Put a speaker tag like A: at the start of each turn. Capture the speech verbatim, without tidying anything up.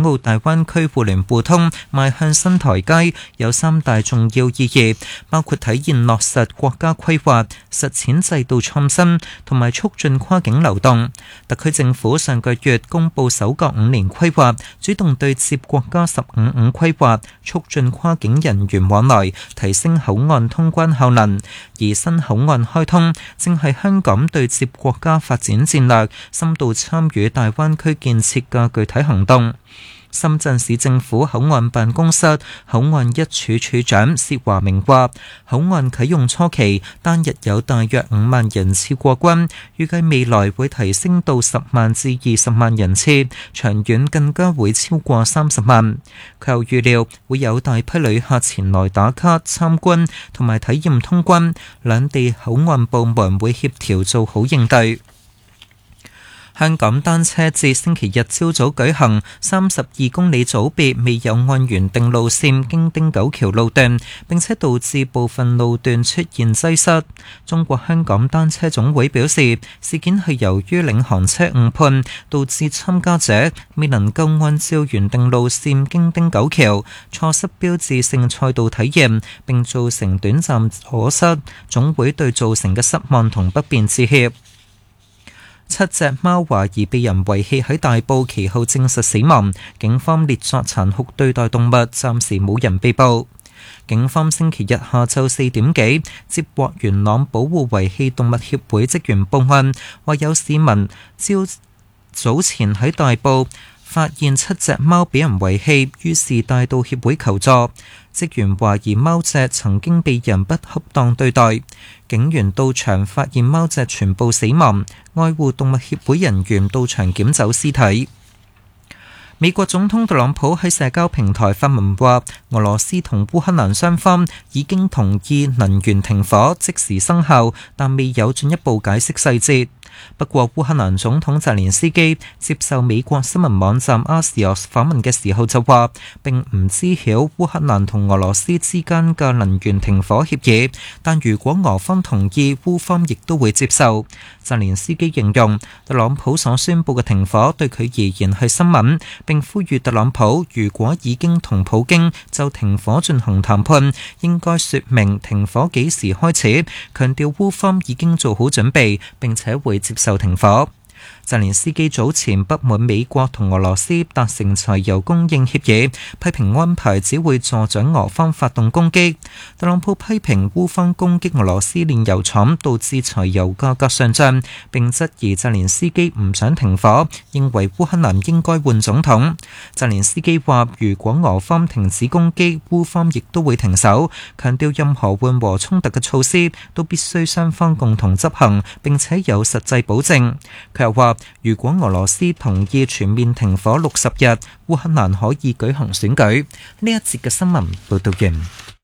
A: 港澳大灣區互聯互通邁向新台階，有三大重要意義，包括體現落實國家規劃、實踐制度創新同埋促進跨境流動。特區政府上個月公布首個五年規劃，主動對接國家十五五規劃，促進跨境人員往來，提升口岸通關效能。而新口岸開通，正係香港對接國家發展戰略、深度參與大灣區建設嘅具體行動。深圳市政府口岸辦公室口岸一處處長薛華明話，口岸啟用初期單日有大約五萬人次過關，預計未來會提升到十萬至二十萬人次，長遠更加會超過三十萬。佢又預料會有大批旅客前來打卡參觀同埋體驗通關，兩地口岸部門會協調做好應對。香港單車節星期日朝早舉行，三十二公里組別未有按原定路線經汀九橋路段，並且導致部分路段出現擠塞。中國香港單車總會表示，事件係由於領航車誤判，導致參加者未能夠按照原定路線經汀九橋，錯失標誌性賽道體驗，並造成短暫阻塞。總會對造成嘅失望同不便致歉。七隻貓懷疑被人遺棄喺大埔，其後證實死亡。警方列作殘酷對待動物，暫時冇人被捕。警方星期日下晝四點幾接獲元朗保護遺棄動物協會職員報案，話有市民朝早前喺大埔發現七隻貓俾人遺棄，於是帶到協會求助。職員懷疑貓隻曾經被人不恰當對待，警員到場發現貓隻全部死亡，愛護動物協會人員到場檢走屍體。美國總統特朗普喺社交平台發文話，俄羅斯同烏克蘭雙方已經同意能源停火即時生效，但未有進一步解釋細節。不過，烏克蘭總統澤連斯基接受美國新聞網站 Axios 訪問嘅時候就話，並唔知曉烏克蘭同俄羅斯之間嘅能源停火協議，但如果俄方同意，烏方亦都會接受。澤連斯基形容特朗普所宣佈嘅停火對佢而言係新聞，並呼籲特朗普如果已經同普京就停火進行談判，應該說明停火幾時開始，強調烏方已經做好準備，並且會接受停火。澤連斯基早前不滿美國同俄羅斯達成柴油供應協議，批評安排只會助長俄方發動攻擊。特朗普批評烏方攻擊俄羅斯煉油廠，導致柴油價格上漲，並質疑澤連斯基唔想停火，認為烏克蘭應該換總統。澤連斯基話，如果俄方停止攻擊，烏方亦都會停手，強調任何緩和衝突嘅措施都必須雙方共同執行，並且有實際保證。佢又話，如果俄羅斯同意全面停火六十日，烏克蘭可以舉行選舉。呢一節嘅新聞報道完。